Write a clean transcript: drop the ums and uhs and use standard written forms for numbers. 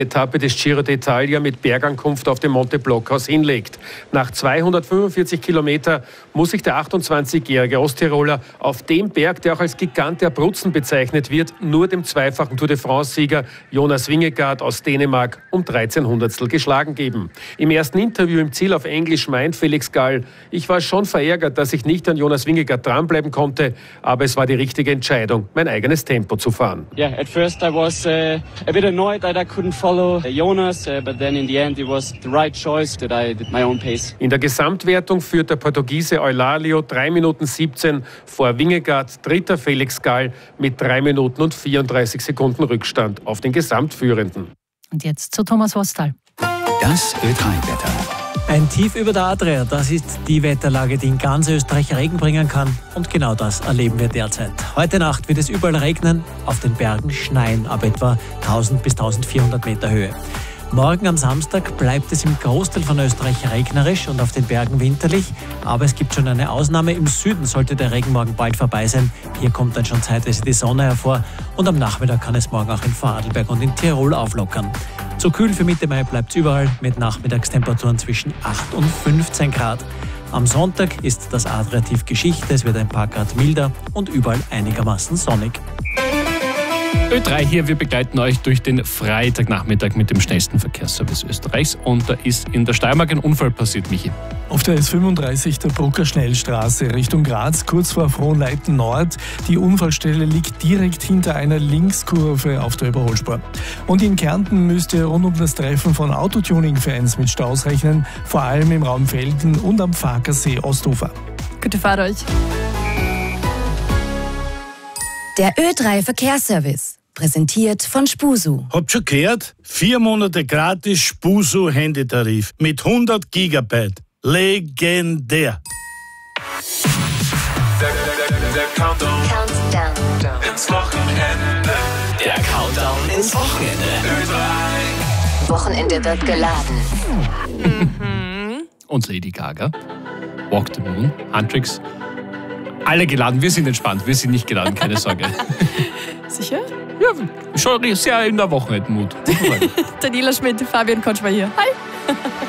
Etappe des Giro d'Italia mit Bergankunft auf dem Monte Blockhaus hinlegt. Nach 245 Kilometern muss sich der 28-jährige Osttiroler auf dem Berg, der auch als Gigant der Abruzzen bezeichnet wird, nur dem zweifachen Tour de France-Sieger Jonas Vingegaard aus Dänemark um 13 Hundertstel geschlagen geben. Im ersten Interview im Ziel auf Englisch meint Felix Gall: Ich war schon verärgert, dass ich nicht an Jonas Vingegaard dranbleiben konnte, aber es war die richtige Entscheidung, mein eigenes Tempo zu fahren. Yeah, at first I was a bit annoyed that I couldn't follow Jonas, but then in the end it was the right choice that I did my own pace. In der Gesamtwertung führt der Portugiese Eulalio 3 Minuten 17 vor Vingegaard, dritter Felix Gall mit 3 Minuten und 34 Sekunden Rückstand auf den Gesamtführenden. Und jetzt zu Thomas Wostal. Das Ö3-Wetter. Ein Tief über der Adria, das ist die Wetterlage, die in ganz Österreich Regen bringen kann. Und genau das erleben wir derzeit. Heute Nacht wird es überall regnen, auf den Bergen schneien, ab etwa 1000 bis 1400 Meter Höhe. Morgen am Samstag bleibt es im Großteil von Österreich regnerisch und auf den Bergen winterlich. Aber es gibt schon eine Ausnahme. Im Süden sollte der Regen morgen bald vorbei sein. Hier kommt dann schon zeitweise die Sonne hervor. Und am Nachmittag kann es morgen auch in Vorarlberg und in Tirol auflockern. Zu kühl für Mitte Mai bleibt es überall mit Nachmittagstemperaturen zwischen 8 und 15 Grad. Am Sonntag ist das Adria-Tief Geschichte. Es wird ein paar Grad milder und überall einigermaßen sonnig. Ö3 hier, wir begleiten euch durch den Freitagnachmittag mit dem schnellsten Verkehrsservice Österreichs. Und da ist in der Steiermark ein Unfall passiert, Michi. Auf der S35 der Brucker Schnellstraße Richtung Graz, kurz vor Frohnleiten Nord. Die Unfallstelle liegt direkt hinter einer Linkskurve auf der Überholspur. Und in Kärnten müsst ihr rund um das Treffen von Autotuning-Fans mit Staus rechnen, vor allem im Raum Velden und am Farkersee Ostufer. Gute Fahrt euch. Der Ö3 Verkehrsservice. Präsentiert von Spusu. Habt schon gehört? 4 Monate gratis Spusu Handytarif mit 100 Gigabyte. Legendär. Der Countdown ins Wochenende. Der Countdown ins Wochenende. Ö3. Wochenende wird geladen. Und Lady Gaga, Walk the Moon, Huntrix. Alle geladen, wir sind entspannt, wir sind nicht geladen, keine Sorge. Sicher? Ja, schon sehr in der Wochenendmut. Daniela Schmidt, Fabian Kotschmer hier. Hi!